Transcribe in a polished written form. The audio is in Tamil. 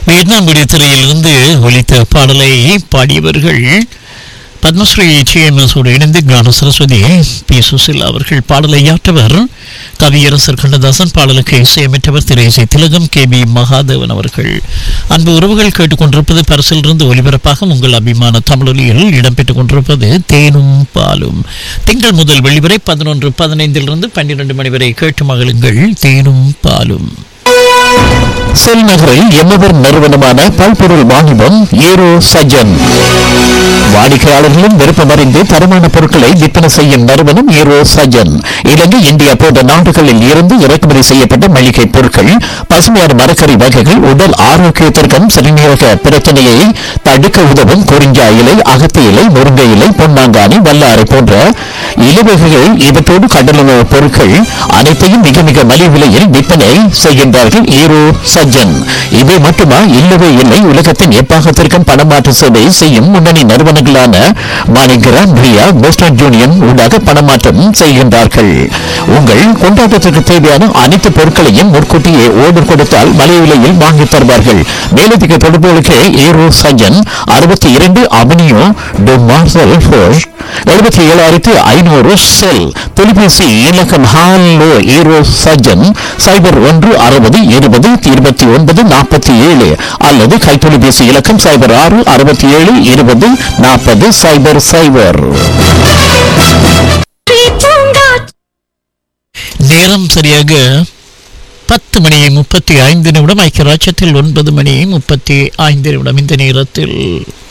வியட்நாம் திரையிலிருந்து ஒலித்த பாடலை பாடியவர்கள் பத்மஸ்ரீ HMSோடு இணைந்து கான சரஸ்வதி பி. சுசில் அவர்கள். பாடலை யாற்றவர் கவியரசர் கண்ணதாசன். பாடலுக்கு இசையமைத்தவர் திரை இசை திலகம் KB மகாதேவன் அவர்கள். அன்பு உறவுகள் கேட்டுக்கொண்டிருப்பது பரிசிலிருந்து ஒலிபரப்பாக உங்கள் அபிமான தமிழொலியில் இடம்பெற்றுக் கொண்டிருப்பது தேனும் பாலும். திங்கள் முதல் வெள்ளி வரை 11:15 12 மணி வரை கேட்டு மகிழுங்கள். தேனும் பாலும். செல் நகரில் எம்மவர் நிறுவனமான பல்பொருள் வாணிபம் ஏரோ சஜன். வாடிக்கையாளர்களும் விருப்பமறிந்து தரமான பொருட்களை விற்பனை செய்யும் நிறுவனம் ஏரோ சஜன். இலங்கை, இந்தியா போன்ற நாடுகளில் இருந்து இறக்குமதி செய்யப்பட்ட மளிகை பொருட்கள், பசுமையான மரக்கறி வகைகள், உடல் ஆரோக்கியத்திற்கும் சிறுநீரக பிரச்சனையை தடுக்க உதவும் குறிஞ்சா இலை, அகத்தி இலை, முருங்கை இலை, பொன்னாங்கானி, வல்லாரை போன்ற இலைவகைகள், இவற்றோடு கடலுணவு பொருட்கள் அனைத்தையும் மிக மிக மலிவு விலையில் விற்பனை செய்கின்றார்கள் ஏரோ சஜ்ஜன். இவை மட்டுமா? இல்லவே இல்லை. உலகத்தின் எப்பாகத்திற்கும் பணமாற்று சேவை செய்யும் முன்னணி நிறுவனங்களான மாணிகிராம், பிரியா, வெஸ்டர்ன் யூனியன் ஊடாக பணமாற்றம் செய்கின்றார்கள். உங்கள் கொண்டாட்டத்திற்கு தேவையான அனைத்து பொருட்களையும் முன்கூட்டியே ஓர்டர் கொடுத்தால் மலிவு விலையில் வாங்கி தருவார்கள். மேலதிக தொடர்புகளுக்கு aero Sajjan 62 அவனியோ to marshal force 77,500 செல். தொலைபேசி இலக்கம் ஹாலோ ஏரோ சஜ்ஜன் 0160202947 அல்லது கைத்தொலைபேசி இலக்கம் 0667204000. நேரம் சரியாக 10:35 ஐக்கிய ராஜ்யத்தில் 9:35 இந்த நேரத்தில்